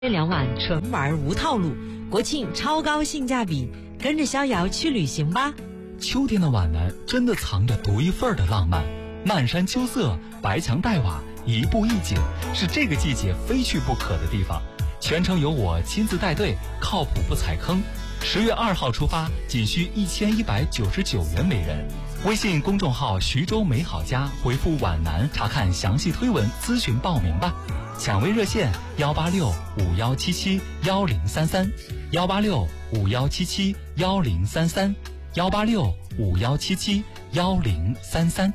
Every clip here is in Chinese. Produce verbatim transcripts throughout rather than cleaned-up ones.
这两晚纯玩无套路，国庆超高性价比，跟着逍遥去旅行吧。 秋天的皖南真的藏着独一份的浪漫，漫山秋色，白墙黛瓦，一步一景，是这个季节非去不可的地方。全程由我亲自带队，靠谱不踩坑。十月二号出发，仅需一千一百九十九元每人。微信公众号徐州美好家回复皖南查看详细推文咨询报名吧。抢位热线幺八六五幺七七幺零三三幺八六五幺七七幺零三三幺八六五幺七七幺零三三。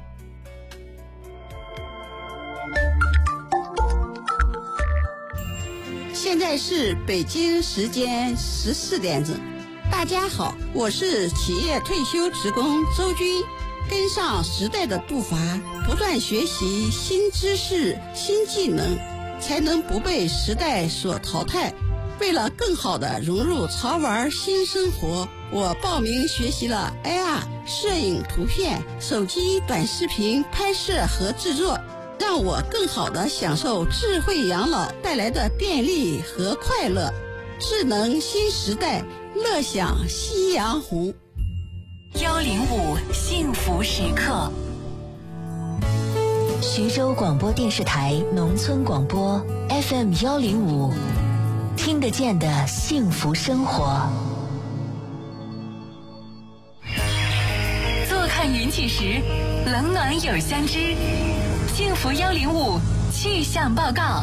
现在是北京时间十四点整。大家好，我是企业退休职工周军。跟上时代的步伐，不断学习新知识、新技能，才能不被时代所淘汰。为了更好地融入潮玩新生活，我报名学习了 A R 摄影、图片、手机短视频拍摄和制作，让我更好地享受智慧养老带来的便利和快乐。智能新时代，乐享夕阳红。 幺零五幸福时刻，徐州广播电视台农村广播 F M 幺零五，听得见的幸福生活。坐看云起时，冷暖有相知。幸福幺零五气象报告。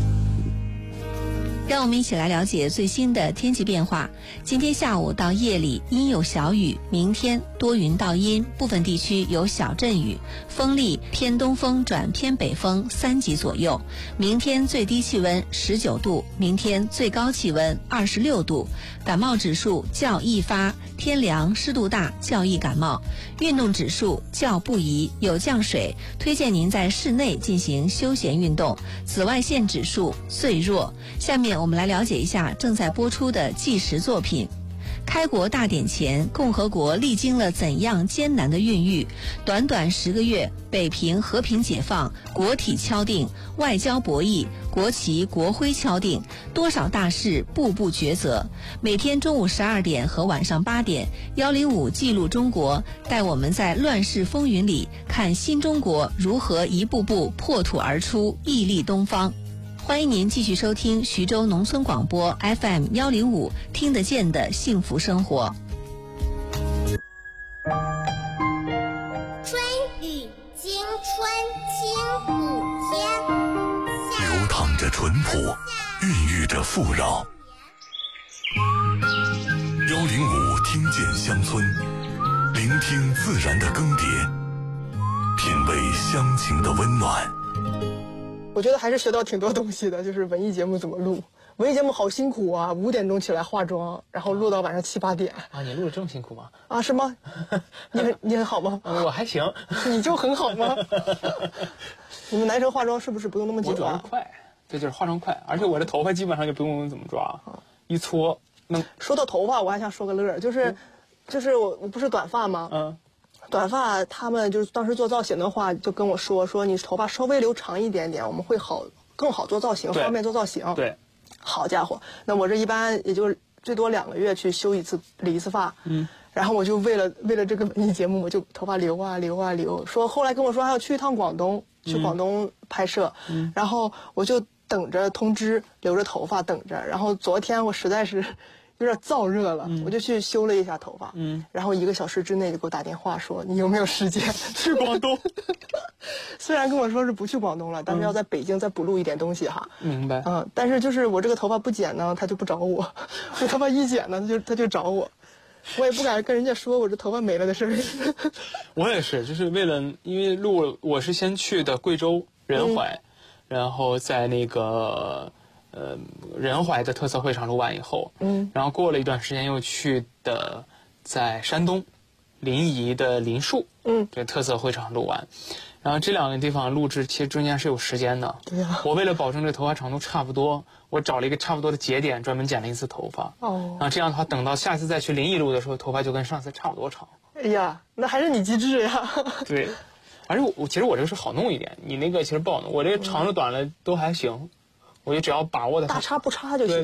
让我们一起来了解最新的天气变化。今天下午到夜里阴有小雨，明天多云到阴，部分地区有小阵雨，风力偏东风转偏北风三级左右。明天最低气温十九度，明天最高气温二十六度。感冒指数较易发，天凉湿度大，较易感冒。运动指数较不宜，有降水，推荐您在室内进行休闲运动。紫外线指数最弱。下面我们来了解一下正在播出的纪实作品。开国大典前，共和国历经了怎样艰难的孕育？短短十个月，北平和平解放，国体敲定，外交博弈，国旗国徽敲定，多少大事步步抉择。每天中午十二点和晚上八点，幺零五记录中国，带我们在乱世风云里看新中国如何一步步破土而出，屹立东方。欢迎您继续收听徐州农村广播 F M 幺零五，听得见的幸福生活。 春雨惊春清谷天， 流淌着淳朴，孕育着富饶。幺零五听见乡村，聆听自然的更迭，品味乡情的温暖。 我觉得还是学到挺多东西的，就是文艺节目怎么录。文艺节目好辛苦啊，五点钟起来化妆，然后录到晚上七八点。 啊，你录的这么辛苦吗？ 啊，是吗？你很你很好吗？ 我还行。 你就很好吗？你们男生化妆是不是不用那么久啊？ 我主要是快，对，就是化妆快，而且我的头发基本上就不用怎么抓，一搓能。 说到头发，我还想说个乐，就是，嗯、就是我我不是短发吗？嗯。短发他们就是当时做造型的话，就跟我说说你头发稍微留长一点点，我们会好更好做造型，方便做造型。 对， 好家伙，那我这一般也就最多两个月去修一次理一次发。嗯，然后我就为了为了这个文艺节目，我就头发留啊留啊留。说后来跟我说还要去一趟广东，去广东拍摄，嗯、然后我就等着通知，留着头发等着。然后昨天我实在是有点燥热了，嗯、我就去修了一下头发，嗯，然后一个小时之内就给我打电话说你有没有时间去广东？虽然跟我说是不去广东了，但是要在北京再补录一点东西哈。 明白。 嗯，但是就是我这个头发不剪呢，他就不找我；我头发一剪呢，他就他就找我。我也不敢跟人家说我这头发没了的事儿。 我也是，就是为了因为录，我是先去的贵州仁怀，嗯、然后在那个。呃，仁怀的特色会场录完以后，嗯，然后过了一段时间又去的在山东临沂的林树，嗯，这特色会场录完，然后这两个地方录制其实中间是有时间的。对呀，我为了保证这头发长度差不多，我找了一个差不多的节点，专门剪了一次头发。哦，然后这样的话，等到下次再去临沂录的时候，头发就跟上次差不多长。 哎呀，那还是你机智呀。 对，而且我其实我这个是好弄一点，你那个其实不好弄，我这个长的短了都还行。 我就只要把握的大差不差就行。 对